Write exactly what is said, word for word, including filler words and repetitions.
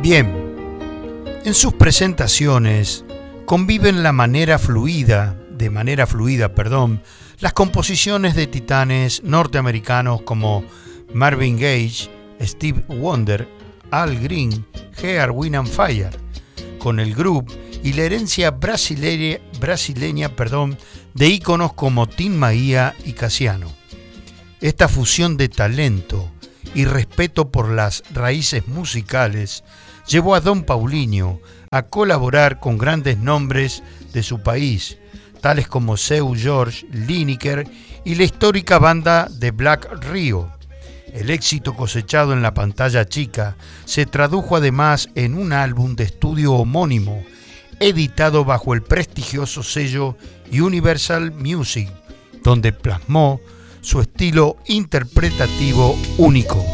Bien, en sus presentaciones conviven la manera fluida, de manera fluida, perdón, las composiciones de titanes norteamericanos como Marvin Gaye, Stevie Wonder, Al Green, Earth, Wind and Fire, con el groove y la herencia brasileña, brasileña perdón, de íconos como Tim Maia y Cassiano. Esta fusión de talento y respeto por las raíces musicales llevó a Don Paulinho a colaborar con grandes nombres de su país, tales como Seu Jorge, Lineker y la histórica banda de Black Rio. El éxito cosechado en la pantalla chica se tradujo además en un álbum de estudio homónimo, editado bajo el prestigioso sello Universal Music, donde plasmó su estilo interpretativo único.